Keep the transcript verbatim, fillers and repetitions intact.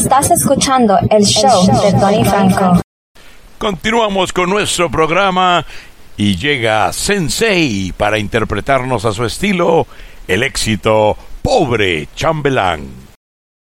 Estás escuchando el show, el show de Tony Franco. Continuamos con nuestro programa y llega Sensei para interpretarnos a su estilo el éxito Pobre Chambelán.